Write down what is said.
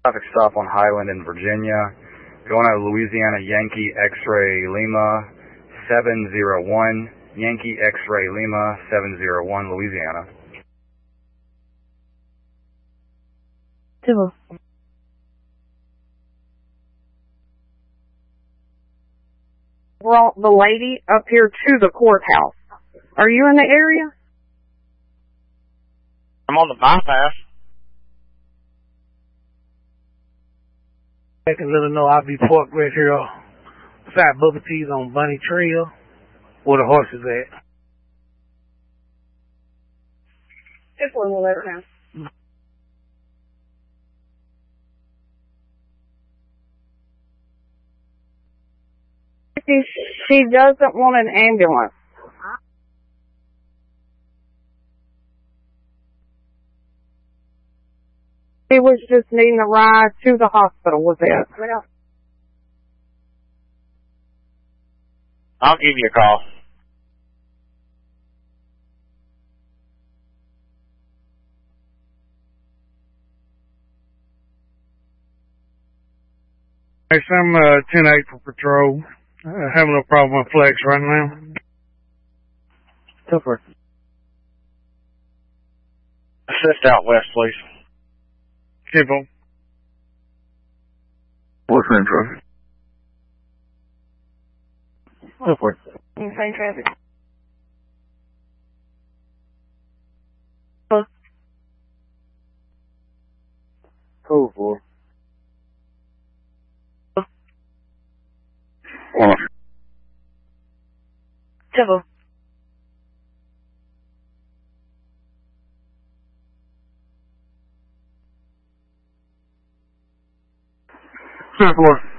Traffic stop on Highland in Virginia. Going out of Louisiana, Yankee X-Ray Lima 701. Yankee X-Ray Lima 701, Louisiana. Civil. Brought the lady up here to the courthouse. Are you in the area? I'm on the bypass. I can let her know I'll be parked right here beside Bubba T's on Bunny Trail, where the horse is at. This one will let her know. She doesn't want an ambulance. She was just needing a ride to the hospital with it. I'll give you a call. Hey, I'm 10-8 for patrol. Having no problem with flex right now. Go for it. Assist out west, please. Simple. What's the intro? Go for it. Insane traffic. Code 4. Civil. Code 4.